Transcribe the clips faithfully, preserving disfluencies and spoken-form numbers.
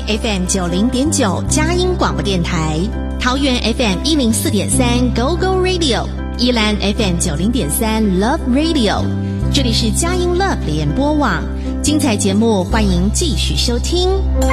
F M 九零点九佳音广播电台，桃园 F M 一零四点三 Go Go Radio， 宜兰 F M 九零点三 Love Radio， 这里是佳音 Love 联播网，精彩节目欢迎继续收听。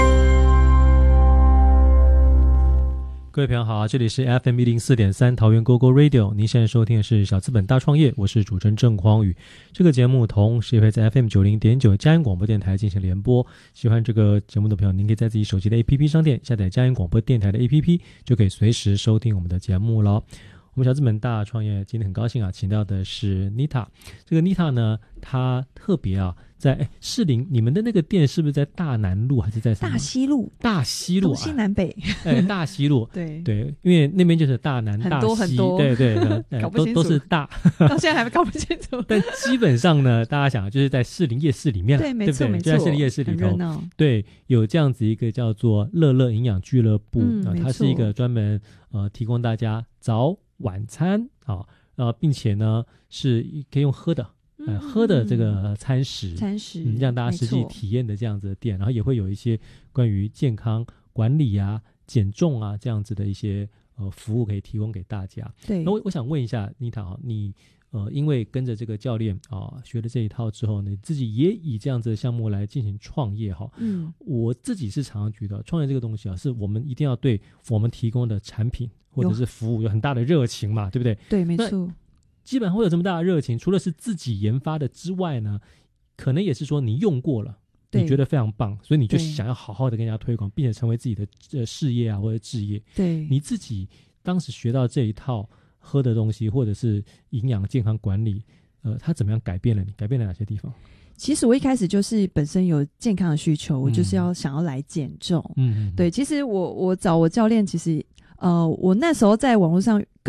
各位朋友好，这里是 F M 一零四点三桃园 Go Go Radio， 您现在收听的是小资本大创业，我是主持人郑匡宇。这个节目同时也会在 F M 九零点九佳音广播电台进行联播。喜欢这个节目的朋友，您可以在自己手机的 A P P 商店下载佳音广播电台的 A P P， 就可以随时收听我们的节目了。我们小资本大创业今天很高兴啊，请到的是 Nita。 这个 Nita 呢，她特别啊在哎士林，你们的那个店是不是在大南路还是在什么？ 大西路。 大西路， 东西南北。 哎，大西路。 对对，因为那边就是大南大西， 很多很多， 对对， 搞不清楚， 都都是大， 到现在还没搞不清楚。 但基本上呢，大家想就是在士林夜市里面， 对，没错， 对不对？ 没错， 就在士林夜市里头， 很热闹。 对，有这样子一个叫做乐乐营养俱乐部， 嗯呃、它是一个专门呃提供大家早晚餐啊，呃，并且呢是可以用喝的。呃，喝的这个餐食， 餐食、 嗯，让大家实际体验的这样子的店，然后也会有一些关于健康管理啊、减重啊这样子的一些呃服务可以提供给大家。 对， 那我我想问一下Nita啊，你呃因为跟着这个教练啊学了这一套之后呢，你自己也以这样子的项目来进行创业哈。 嗯， 我自己是常常觉得创业这个东西啊，是我们一定要对我们提供的产品或者是服务有很大的热情嘛，对不对？ 对，没错。 基本上会有这么大的热情，除了是自己研发的之外呢，可能也是说你用过了，你觉得非常棒，所以你就想要好好的跟人家推广，并且成为自己的、呃、事业啊或者志业。 对， 你自己当时学到这一套喝的东西，或者是营养健康管理，呃，它怎么样改变了你？改变了哪些地方？ 其实我一开始就是本身有健康的需求，我就是要想要来减重。 嗯， 对，其实我我找我教练，其实呃，我那时候在网络上